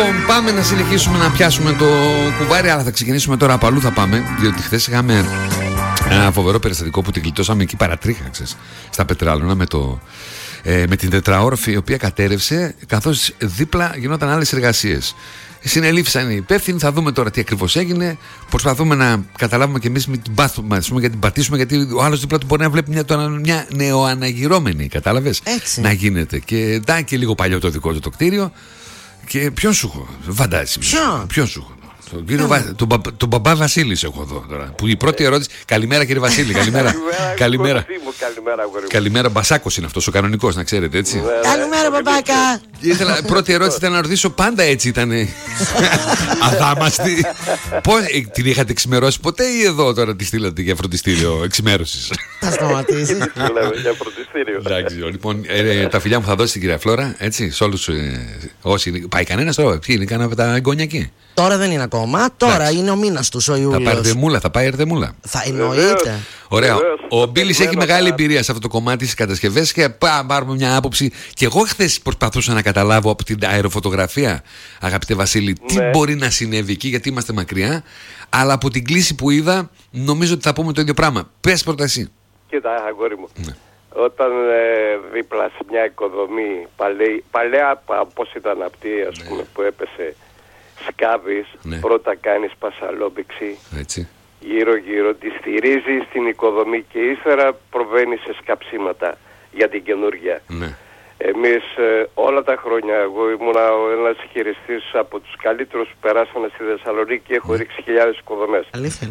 Λοιπόν, πάμε να συνεχίσουμε να πιάσουμε το κουβάρι, αλλά θα ξεκινήσουμε τώρα από αλλού θα πάμε, διότι χθες είχαμε ένα φοβερό περιστατικό που την κλειτώσαμε εκεί παρατρίχα, ξέρεις, στα Πετράλωνα με την τετραόροφη η οποία κατέρευσε καθώς δίπλα γινόταν άλλες εργασίες. Συνελήφθησαν οι υπεύθυνοι, θα δούμε τώρα τι ακριβώς έγινε. Προσπαθούμε να καταλάβουμε και εμείς μην την πάθουμε, για την πατήσουμε, γιατί ο άλλος δίπλα του μπορεί να βλέπει μια νεοαναγυρώμενη, κατάλαβες, να γίνεται. Και εντάξει, και λίγο παλιό το δικό του το κτίριο. Και ποιον σου έχω, φαντάζεσαι. Ποιον σου έχω. Τον μπαμπά Βασίλη έχω εδώ τώρα. Που η πρώτη ερώτηση. Καλημέρα κύριε Βασίλη. Καλημέρα. Καλημέρα. Μπασάκος είναι αυτός ο κανονικός, να ξέρετε, έτσι. Καλημέρα μπαμπάκα. Πρώτη ερώτηση ήταν να ρωτήσω, πάντα έτσι ήταν αδάμαστη. Την είχατε εξημερώσει ποτέ ή εδώ τώρα τη στείλατε για φροντιστήριο εξημέρωσης? Θα σταματήσει. Για φροντιστήριο. Εντάξει, λοιπόν, τα φιλιά μου θα δώσει την κυρία Φλόρα, έτσι, σε όλους όσοι. Πάει κανένας τώρα, ποιοι είναι, κανένα από τα εγγόνια εκεί? Τώρα δεν είναι ακόμα. Τώρα είναι ο μήνας τους, ο Ιούλιος. Θα πάει ερδεμούλα. Θα εννοείται. Ωραία. Ο Μπίλης έχει μεγάλη εμπειρία σε αυτό το κομμάτι στις κατασκευές και πάρουμε μια άποψη. Και εγώ χθες προσπαθούσα να καταλάβω από την αεροφωτογραφία, αγαπητέ Βασίλη, τι μπορεί να συνέβη εκεί, γιατί είμαστε μακριά. Αλλά από την κλίση που είδα, νομίζω ότι θα πούμε το ίδιο πράγμα. Πες πρώτα εσύ. Κοίτα, αγόρι μου. Ναι. Όταν δίπλα σε μια οικοδομή παλαιά, πώς ήταν αυτή, ας πούμε, που έπεσε, σκάβεις, πρώτα κάνεις πασαλόμπηξη, γύρω-γύρω, τη στηρίζεις στην οικοδομή και ύστερα προβαίνεις σε σκαψίματα για την καινούργια. Εμείς όλα τα χρόνια, εγώ ήμουνα ένας χειριστής από τους καλύτερους που περάσανε στη Θεσσαλονίκη και έχω ρίξει χιλιάδες οικοδομές.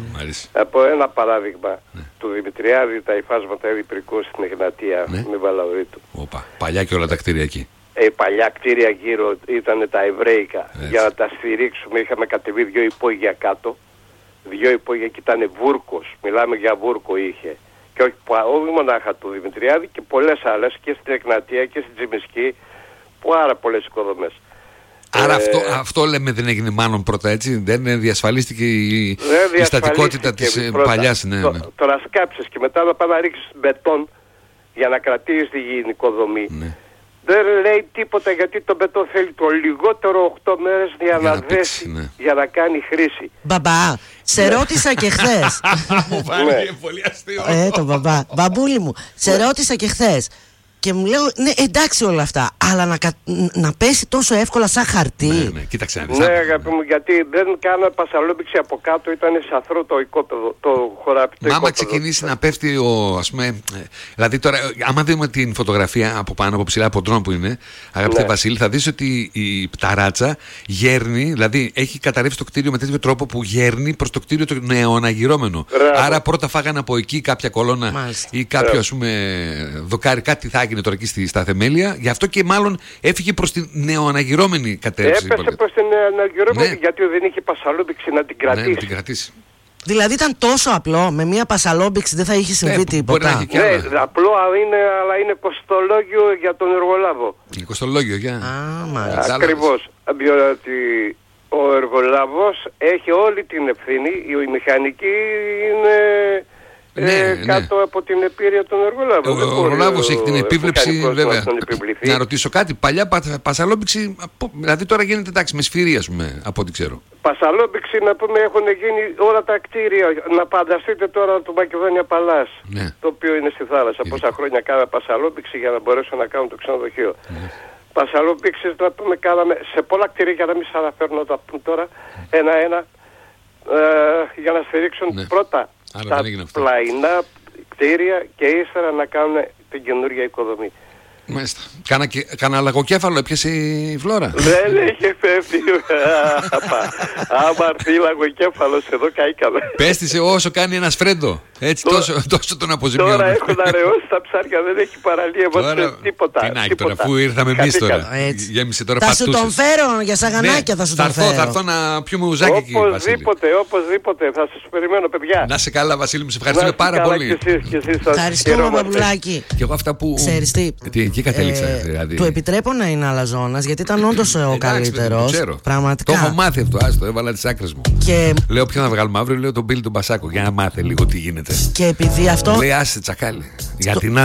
Από ένα παράδειγμα του Δημητριάδη, τα υφάσματα Εδιπρικού στην Εγνατία με Βαλαωρίτου. Παλιά και όλα τα κτίρια εκεί. Παλιά κτίρια γύρω ήταν τα εβραίικα. Για να τα στηρίξουμε είχαμε κατεβεί 2 υπόγεια κάτω. 2 υπόγεια και ήταν βούρκος. Μιλάμε για βούρκο είχε. Και όχι μονάχα του Δημητριάδη και πολλές άλλες και στην Εκνατία και στην Τζιμισκή. Πάρα πολλές οικοδομές. Άρα αυτό λέμε δεν έγινε μάλλον πρώτα, έτσι? Δεν διασφαλίστηκε η στατικότητα της παλιάς? Τώρα σκάψεις και μετά να πάει να ρίξεις μπετόν για να κρατήσεις την οικοδομή. Δεν λέει τίποτα, γιατί το μπετόν θέλει το λιγότερο 8 μέρες για να δέσει, για να κάνει χρήση. Μπαμπά, σε ρώτησα και χθες. Μου φάνηκε πολύ αστείο. Το μπαμπά, μπαμπούλη μου, σε ρώτησα και χθες. Και μου λέω, ναι, εντάξει όλα αυτά, αλλά να πέσει τόσο εύκολα σαν χαρτί. Κοίταξε. Ναι, αγάπη μου, γιατί δεν κάνανε πασαλόμπηξη από κάτω, ήταν σαθρό το οικόπεδο, το χωράφι. Μα άμα ξεκινήσει να πέφτει ας πούμε. Δηλαδή τώρα, άμα δούμε την φωτογραφία από πάνω, από ψηλά, από ντρόν που είναι, αγαπητέ Βασίλη, θα δεις ότι η πταράτσα γέρνει, δηλαδή έχει καταρρεύσει το κτίριο με τέτοιο τρόπο που γέρνει προς το κτίριο το νεοαναγυρώμενο. Άρα πρώτα φάγανε από εκεί κάποια κολόνα ή κάποιο, ας πούμε, δοκάρι, κάτι θα έγινε τώρα εκεί στα θεμέλια, γι' αυτό και μάλλον έφυγε προς την νεοαναγυρώμενη κατεύθυνση. Έπεσε προς την νεοαναγυρώμενη, γιατί δεν είχε πασαλόμπηξη να την κρατήσει. Ναι, να την κρατήσει. Δηλαδή ήταν τόσο απλό, με μια πασαλόμπηξη δεν θα είχε συμβεί τίποτα. Ναι, απλό αλλά είναι κοστολόγιο για τον εργολάβο. Είναι κοστολόγιο για... Ακριβώς, διότι ο εργολάβος έχει όλη την ευθύνη, η μηχανική είναι... κάτω από την επίρρεια των εργολάβων. Ο εργολάβος έχει την επίβλεψη, βέβαια. Να ρωτήσω κάτι, παλιά πασαλόμπηξη, δηλαδή τώρα γίνεται εντάξει με σφυρί, ας πούμε, από ό,τι ξέρω. Πασαλόμπηξη, να πούμε, έχουν γίνει όλα τα κτίρια. Να φανταστείτε τώρα το Μακεδόνια Παλάς, το οποίο είναι στη θάλασσα. Πόσα χρόνια κάναμε πασαλόμπηξη για να μπορέσω να κάνω το ξενοδοχείο. Πασαλόμπηξης, να πούμε, κάναμε σε πολλά κτίρια, για να μην σας αναφέρω να τα πούμε τώρα ένα-ένα, για να στηρίξουν πρώτα τα πλαϊνά κτίρια και ύστερα να κάνουν την καινούργια οικοδομή. Μάλιστα. Κάνα λαγοκέφαλο έπιασε η Φλόρα? Δεν έχει φεύγει. Άμα έρθει λαγοκέφαλος εδώ καήκαμε. Πέστησε όσο κάνει ένας φρέντο. Έτσι τόσο τον αποζημιώνει. Τώρα έχουν αραιώσει τα ψάρια, δεν έχει παραλία τίποτα. Τι να έχει τώρα, αφού ήρθαμε εμείς τώρα. Γέμισε τώρα πατούσες. Θα σου τον φέρω για σαγανάκια, θα σου τον φέρω. Θα έρθω να πιούμε ουζάκι εκεί. Οπωσδήποτε, θα σας περιμένω, παιδιά. Να σε καλά, Βασίλη μου, σε ευχαριστούμε πάρα πολύ. Ευχαριστούμε, μπαμπουλάκι. Και εγώ αυτά που... Ξέρεις τι, εκεί κατέληξα, δηλαδή. του επιτρέπω να είναι αλαζόνας, γιατί ήταν όντως ο καλύτερος. Πραγματικά. Το έχω μάθει αυτό, άστο, έβαλα τις άκρες μου. Λέω ποιον θα βγάλουμε αύριο, λέω τον Μπίλη τον Μπασάκο, για να μάθει λίγο τι γίνεται. Και επειδή αυτό. Λέει άσε τσακάλι. Για την Άσα.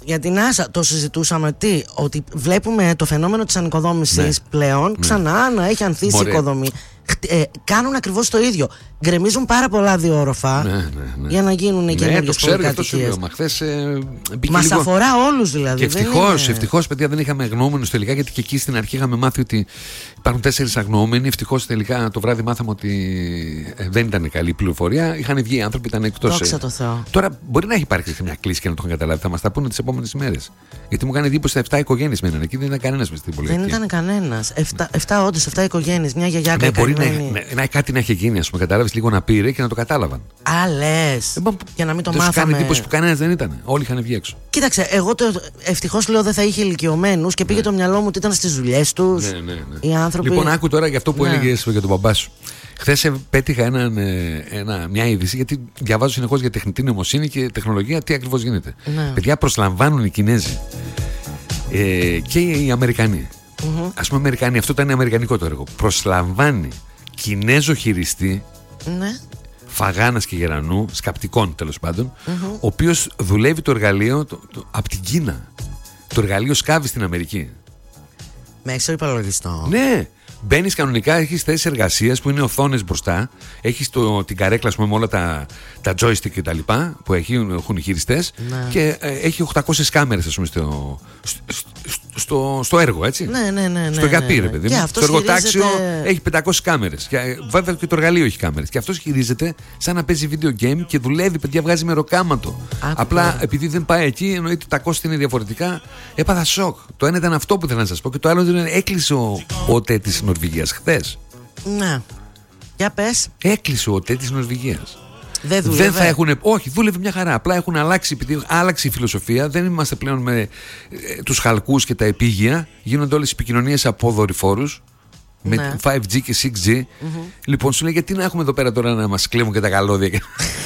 Για την NASA το συζητούσαμε ότι βλέπουμε το φαινόμενο της ανοικοδόμησης πλέον ξανά να έχει ανθίσει η οικοδομή. Κάνουν ακριβώς το ίδιο. Γκρεμίζουν πάρα πολλά διόροφα για να γίνουν οι καινούργιες πολυκατοικίες. Μας αφορά όλους δηλαδή. Και ευτυχώς, παιδιά, δεν είχαμε αγνοούμενους τελικά, γιατί και εκεί στην αρχή είχαμε μάθει ότι υπάρχουν 4 αγνοούμενοι. Ευτυχώς τελικά το βράδυ μάθαμε ότι δεν ήταν καλή η πληροφορία. Είχαν βγει οι άνθρωποι, ήταν εκτός. Δόξα τω Θεώ. Τώρα μπορεί να έχει υπάρξει μια κλίση και να το είχαν καταλάβει. Θα μας τα πούνε τις επόμενες ημέρες. Γιατί μου κάνει εντύπωση 7 οικογένειες μέναν εκεί, δεν ήταν κανένας μες στην πολυκατοικία. Δεν ήταν κανένας. 7 όντως, 7 οικογένειες. Μια γιαγιά κάτι να έχει γίνει, ας πούμε, κατάλαβες, λίγο να πήρε και να το κατάλαβαν. Λες. Για να μην το μάθαμε. Δεν σου κάνει εντύπωση που κανένας δεν ήταν. Όλοι είχαν βγει έξω. Κοίταξε, εγώ ευτυχώς λέω δεν θα είχε ηλικιωμένους και πήγε το μυαλό μου ότι ήταν στις δουλειές τους. Οι άνθρωποι. Λοιπόν, άκου τώρα για αυτό που έλεγες για τον μπαμπά σου. Χθες πέτυχα μια είδηση, γιατί διαβάζω συνεχώς για τεχνητή νοημοσύνη και τεχνολογία, τι ακριβώς γίνεται. Παιδιά, προσλαμβάνουν οι Κινέζοι και οι Αμερικανοί. Ας πούμε, Αμερικανοί, αυτό ήταν αμερικανικό το έργο. Προσλαμβάνει Κινέζο χειριστή, φαγάνας και γερανού, σκαπτικών τέλος πάντων, ο οποίος δουλεύει το εργαλείο από την Κίνα. Το εργαλείο σκάβει στην Αμερική. Με έξω υπολογιστό. Ναι. Μπαίνεις κανονικά, έχεις θέσεις εργασίας που είναι οθόνες μπροστά, έχεις την καρέκλα, ας πούμε, με όλα τα joystick και τα λοιπά που έχουν οι χειριστές, και έχει 800 κάμερες, ας πούμε, στο έργο, έτσι. Στο εργαπή, ρε παιδί μου. Στο εργοτάξιο έχει 500 κάμερες. Βέβαια και το εργαλείο έχει κάμερες. Και αυτός χειρίζεται σαν να παίζει video game και δουλεύει, παιδιά, βγάζει μεροκάματο. Απλά επειδή δεν πάει εκεί, εννοείται τα κόστη είναι διαφορετικά. Έπαθα σοκ. Το ένα ήταν αυτό που ήθελα να σας πω, και το άλλο ήταν έκλεισε ο ΟΤΕ της Νορβηγίας χθες. Ναι. Για πες. Έκλεισε ο ΟΤΕ της Νορβηγίας. Δεν θα έχουν. Όχι, δούλευε μια χαρά. Απλά έχουν αλλάξει, επειδή άλλαξε η φιλοσοφία. Δεν είμαστε πλέον με τους χαλκούς και τα επίγεια. Γίνονται όλες οι επικοινωνίες από δορυφόρους. Με 5G και 6G. Λοιπόν, σου λέει, γιατί να έχουμε εδώ πέρα τώρα να μας κλέβουν και τα καλώδια και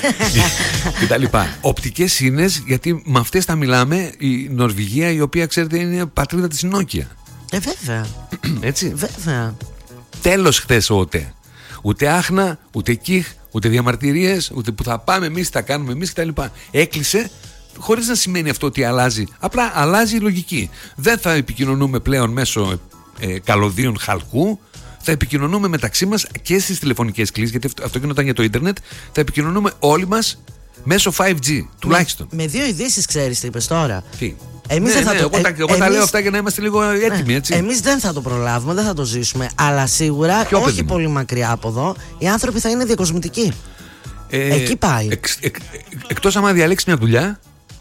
τα λοιπά. Οπτικές σύνες, γιατί με αυτές τα μιλάμε. Η Νορβηγία, η οποία, ξέρετε, είναι πατρίδα της Νόκια. Βέβαια. Έτσι. Βέβαια. Τέλος χθες ο ΟΤΕ. Ούτε άχνα, ούτε κιχ, ούτε διαμαρτυρίες, ούτε που θα πάμε εμείς, τα κάνουμε εμείς κτλ. Έκλεισε, χωρίς να σημαίνει αυτό ότι αλλάζει. Απλά αλλάζει η λογική. Δεν θα επικοινωνούμε πλέον μέσω καλωδίων χαλκού. Θα επικοινωνούμε μεταξύ μας και στις τηλεφωνικές κλήσεις, γιατί αυτό γινόταν για το ίντερνετ. Θα επικοινωνούμε όλοι μας μέσω 5G, τουλάχιστον. Με 2 ειδήσεις, ξέρεις τι είπες τώρα. Τι. Εγώ τα λέω αυτά για να είμαστε λίγο έτοιμοι, έτσι. Εμείς δεν θα το προλάβουμε, δεν θα το ζήσουμε. Αλλά σίγουρα, όχι πολύ μακριά από εδώ, οι άνθρωποι θα είναι διακοσμητικοί. Εκεί πάει. Εκτός άμα διαλέξει μια δουλειά.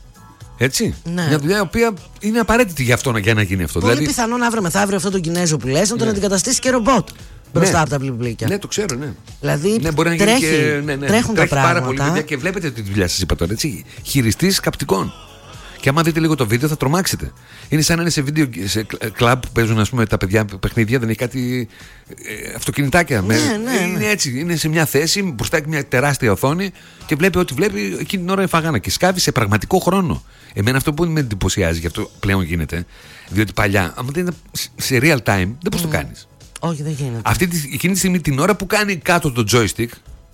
Έτσι. Ναι. Μια δουλειά η οποία είναι απαραίτητη για να γίνει αυτό. Πολύ πιθανό αύριο μεθαύριο αυτό τον Κινέζο που λες να τον αντικαταστήσει και ρομπότ μπροστά από τα πλημπλίκια. Ναι, το ξέρω, ναι. Δηλαδή μπορεί να τρέχει, τρέχουν τα πράγματα. Πάρα πολύ, παιδιά, και βλέπετε τη δουλειά σας, είπα τώρα, έτσι. Χειριστής καπτικών. Και άμα δείτε λίγο το βίντεο θα τρομάξετε. Είναι σαν να είναι σε κλαμπ που παίζουν, ας πούμε, τα παιδιά παιχνίδια, δεν έχει κάτι αυτοκινητάκια. Είναι έτσι, είναι σε μια θέση, μπροστά έχει μια τεράστια οθόνη και βλέπει ό,τι βλέπει εκείνη την ώρα η φαγάνα και σκάβει σε πραγματικό χρόνο. Εμένα αυτό που με εντυπωσιάζει, γι' αυτό πλέον γίνεται, διότι παλιά, άμα δεν ήταν σε real time, δεν μπορείς το κάνεις. Όχι, δεν γίνεται. Εκείνη τη στιγμή, την ώρα που κάνει κάτω το joystick,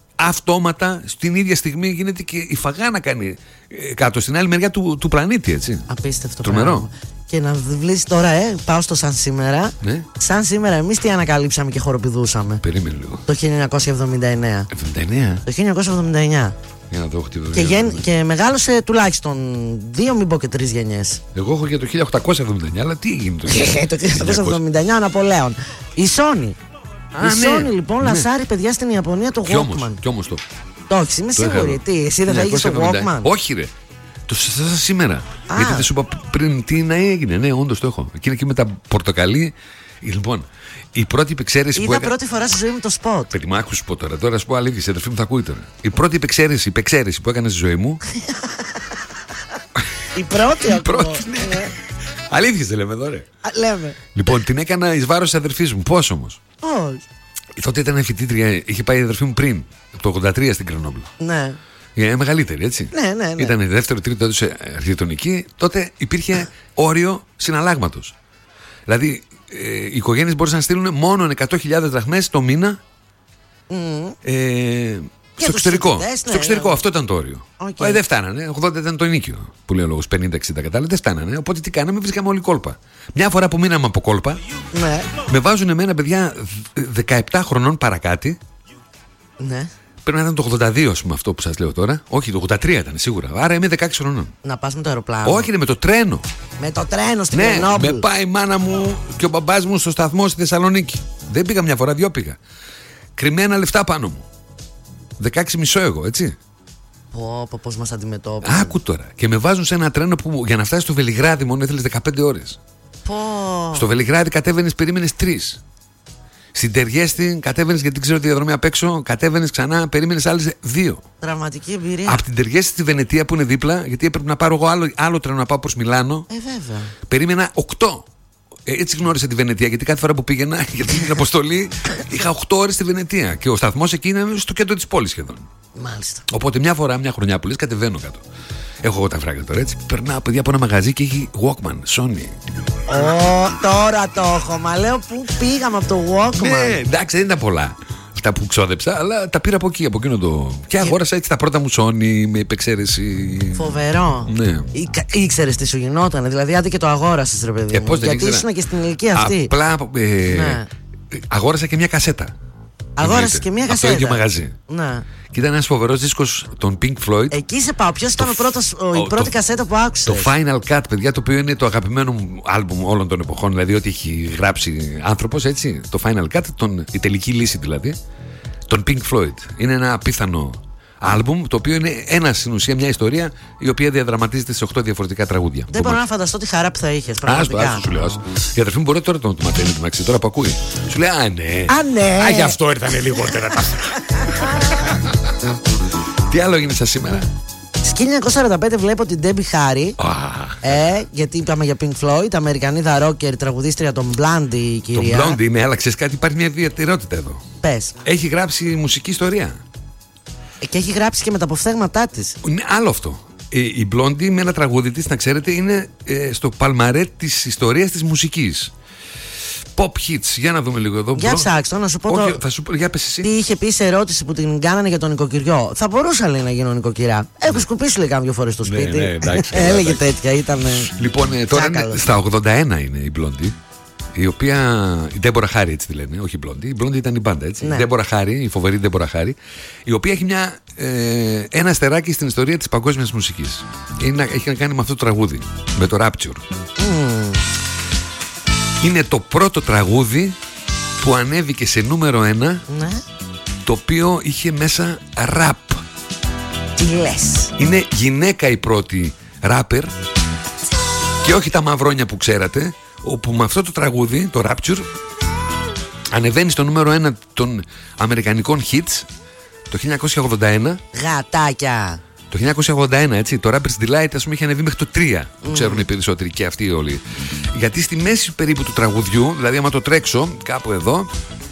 αυτόματα στην ίδια στιγμή γίνεται και η φαγάνα κάνει κάτω στην άλλη μεριά του πλανήτη, έτσι. Απίστευτο. Τρομερό. Πράγμα. Και να βλέπει τώρα, πάω στο σαν σήμερα. Ναι. Σαν σήμερα, εμείς τι ανακαλύψαμε και χοροπηδούσαμε. Περίμενε λίγο. Το 1979. 79. Το 1979. Για να δω, και μεγάλωσε τουλάχιστον 2, μην πω και 3 γενιές. Εγώ έχω για το 1879, αλλά τι έγινε το 1879 Ναπολέον. Η Sony. Η Sony λοιπόν λασάρει, παιδιά, στην Ιαπωνία το Walkman. Κι όμως το. Το έχεις, είμαι σίγουρη. Τι, εσύ δεν θα είχες το Walkman? Όχι, ρε. Το συζητάω σήμερα. Γιατί δεν σου είπα πριν τι να έγινε. Ναι, όντως το έχω. Εκείνη εκεί με τα πορτοκαλί. Λοιπόν, η πρώτη επεξαίρεση που έκανα. Είδα πρώτη φορά στη ζωή μου το σποτ. Παιδί μου, άκουσε πω τώρα. Τώρα σου πω αλήθεια, η αδερφή μου θα ακούει τώρα. Η πρώτη επεξαίρεση που έκανα στη ζωή μου. Η πρώτη, ναι. Αλήθεια δεν λέμε εδώ, ρε. Λέμε. Λοιπόν, την έκανα εις βάρος της αδερφής μου. Πώς όμως? Πώς? Τότε ήταν φοιτήτρια, είχε πάει η αδερφή μου πριν, το 83 στην Κρενόμπλο. Ναι. Μεγαλύτερη, έτσι. Ναι. Ήταν δεύτερο, τρίτο έτος αρχιτεκτονική. Τότε υπήρχε όριο συναλλάγματος. Δηλαδή, οι οικογένειες μπορούσαν να στείλουν μόνο 100.000 δραχμές το μήνα Στο εξωτερικό. Στο εξωτερικό, αυτό ήταν το όριο. Δεν φτάνανε. 80 ήταν το ενίκιο. Που λέει ο λόγος 50-60 κατάλληλα. Δεν φτάνανε. Οπότε τι κάναμε, βρίσκαμε όλοι κόλπα. Μια φορά που μείναμε από κόλπα, με βάζουν εμένα παιδιά 17 χρονών παρακάτι. Ναι. Πρέπει να ήταν το 82, ας πούμε, αυτό που σας λέω τώρα. Όχι, το 83 ήταν σίγουρα. Άρα είμαι 16 χρονών. Να πας με το αεροπλάνο. Όχι, είναι με το τρένο. Με το τρένο στην Grenoble. Με πάει η μάνα μου και ο μπαμπάς μου στο σταθμό στη Θεσσαλονίκη. Δεν πήγα μια φορά, 2 πήγα. Κρυμμένα λεφτά πάνω μου. 16,5 εγώ, έτσι. Πώς μας αντιμετώπισαν. Άκου τώρα. Και με βάζουν σε ένα τρένο που για να φτάσει στο Βελιγράδι μόνο ήθελες 15 ώρες. Στο Βελιγράδι κατέβαινες, περίμενες 3. Στην Τεριέστη κατέβαινες γιατί ξέρω τη διαδρομή απ' έξω. Κατέβαινες ξανά, περίμενες άλλες 2. Τραυματική εμπειρία. Από την Τεριέστη στη Βενετία που είναι δίπλα, γιατί έπρεπε να πάρω εγώ άλλο τρένο να πάω προς Μιλάνο. Βέβαια. Περίμενα 8. Έτσι γνώρισα τη Βενετία, γιατί κάθε φορά που πήγαινα για την αποστολή είχα 8 ώρες στη Βενετία. Και ο σταθμός εκεί είναι στο κέντρο της πόλης σχεδόν. Μάλιστα. Οπότε μια χρονιά που λες, κατεβαίνω κάτω. Έχω εγώ τα φράγκα τώρα, έτσι. Περνάω παιδιά από ένα μαγαζί και έχει Walkman, Sony. Τώρα το έχω. Μα λέω πού πήγαμε από το Walkman. Ναι, εντάξει, δεν ήταν πολλά αυτά που ξόδεψα, αλλά τα πήρα από εκεί, από εκείνο το. Και αγόρασα έτσι τα πρώτα μου Sony με υπεξαίρεση. Φοβερό. Ναι. Ήξερες τι σου γινόταν, δηλαδή άντε και το αγόρασες, ρε παιδί μου. Γιατί ήσουν και στην ηλικία αυτή. Απλά αγόρασα και μια κασέτα. Αγόρασε και μια κασέτα. Από το ίδιο μαγαζί. Ναι. Και ήταν ένας φοβερός δίσκος των Pink Floyd. Εκεί σε πάω. Ποιος ήταν η πρώτη κασέτα που άκουσες? Το Final Cut, παιδιά, το οποίο είναι το αγαπημένο μου άλμπουμ όλων των εποχών. Δηλαδή, ό,τι έχει γράψει άνθρωπος, έτσι. Το Final Cut, η τελική λύση δηλαδή, των Pink Floyd. Είναι ένα απίθανο άλμπουμ, το οποίο είναι στην ουσία μια ιστορία η οποία διαδραματίζεται σε 8 διαφορετικά τραγούδια. Δεν μπορώ να φανταστώ τη χαρά που θα είχες. Άστο, σου λέω. Η αδερφή μου μπορεί τώρα το μαθαίνει το μαξί, τώρα που ακούει. Σου λέει, α, ναι. Α, γι' αυτό ήρθανε λιγότερα τα. Τι άλλο έγινε σας σήμερα? Στις 1945 βλέπω την Debbie Harry. Γιατί είπαμε για Pink Floyd, Αμερικανίδα ρόκερ, τραγουδίστρια των Blondie, η κυρία. Τον Blondie, ναι, αλλά ξέρεις κάτι, υπάρχει μια ιδιαιτερότητα εδώ. Πες. Έχει γράψει μουσική ιστορία. Και έχει γράψει και με τα αποφθέγματά της. Είναι άλλο αυτό. Η Blondie με ένα τραγούδι της, να ξέρετε, είναι στο παλμαρέ της ιστορίας της μουσικής. Pop hits, για να δούμε λίγο εδώ. Για ψάξτε, να σου πω. Όχι, θα σου πω, για πες εσύ. Τι είχε πει σε ερώτηση που την κάνανε για τον νοικοκυριό. Θα μπορούσα, λέει, να γίνω νοικοκυρά. Έχω σκουπίσει, λέει, κάνα 2 φορές στο σπίτι. Ναι, εντάξει. Έλεγε τέτοια, ήταν. Λοιπόν, τώρα στα 81 είναι η Blondie. Η οποία. Η Ντέμπορα Χάρι, έτσι τη λένε, όχι η Blondie. Η Blondie ήταν η μπάντα, έτσι. Ναι. Η Ντέμπορα Χάρι, η φοβερή Ντέμπορα Χάρι, η οποία έχει ένα αστεράκι στην ιστορία της παγκόσμιας μουσικής. Έχει να κάνει με αυτό το τραγούδι, με το Rapture. Είναι το πρώτο τραγούδι που ανέβηκε σε νούμερο 1, ναι, το οποίο είχε μέσα ραπ. Τι λες? Είναι γυναίκα η πρώτη ράπερ και όχι τα μαυρόνια που ξέρατε, όπου με αυτό το τραγούδι, το Rapture, ανεβαίνει στο νούμερο 1 των αμερικανικών hits το 1981. Γατάκια. Το 1981, έτσι, το Rapper's Delight, ας πούμε, είχε ανεβεί μέχρι το 3, που ξέρουν οι περισσότεροι και αυτοί όλοι. Γιατί στη μέση περίπου του τραγουδιού, δηλαδή άμα το τρέξω κάπου εδώ,